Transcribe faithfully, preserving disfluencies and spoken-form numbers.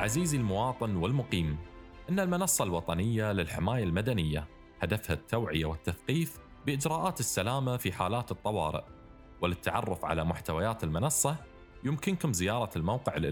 عزيزي المواطن والمقيم، إن المنصة الوطنية للحماية المدنية هدفها التوعية والتثقيف بإجراءات السلامة في حالات الطوارئ. وللتعرف على محتويات المنصة يمكنكم زيارة الموقع